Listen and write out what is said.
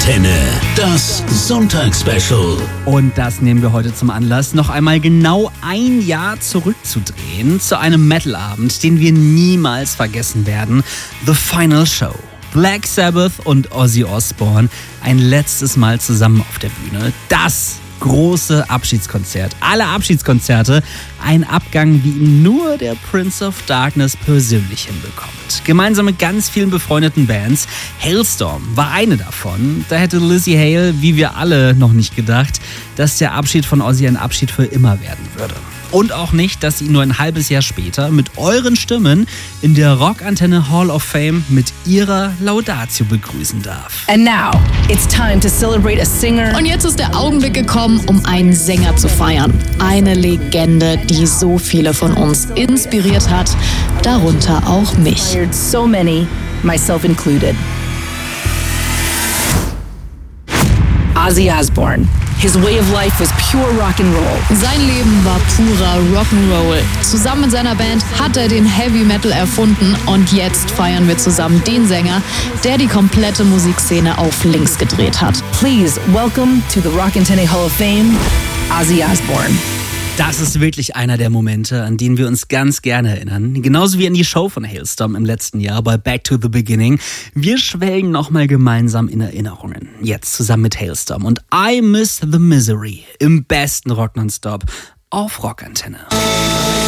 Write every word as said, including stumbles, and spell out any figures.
Rockantenne, das Sonntagsspecial. Und das nehmen wir heute zum Anlass, noch einmal genau ein Jahr zurückzudrehen zu einem Metal-Abend, den wir niemals vergessen werden. The Final Show. Black Sabbath und Ozzy Osbourne ein letztes Mal zusammen auf der Bühne. Das große Abschiedskonzert. Alle Abschiedskonzerte. Ein Abgang, wie ihn nur der Prince of Darkness persönlich hinbekommt. Gemeinsam mit ganz vielen befreundeten Bands. Halestorm war eine davon. Da hätte Lzzy Hale, wie wir alle, noch nicht gedacht, dass der Abschied von Ozzy ein Abschied für immer werden würde. Und auch nicht, dass sie ihn nur ein halbes Jahr später mit euren Stimmen in der Rockantenne Hall of Fame mit ihrer Laudatio begrüßen darf. And now, it's time to celebrate a singer. Und jetzt ist der Augenblick gekommen, um einen Sänger zu feiern. Eine Legende, die so viele von uns inspiriert hat, darunter auch mich. So many, myself included. Ozzy Osbourne. His way of life was pure rock and roll. Sein Leben war purer Rock'n'Roll. Zusammen mit seiner Band hat er den Heavy Metal erfunden und jetzt feiern wir zusammen den Sänger, der die komplette Musikszene auf links gedreht hat. Please welcome to the Rockantenne Hall of Fame, Ozzy Osbourne. Das ist wirklich einer der Momente, an denen wir uns ganz gerne erinnern. Genauso wie an die Show von Halestorm im letzten Jahr bei Back to the Beginning. Wir schwelgen nochmal gemeinsam in Erinnerungen. Jetzt zusammen mit Halestorm und I Miss the Misery im besten Rock nonstop auf Rockantenne.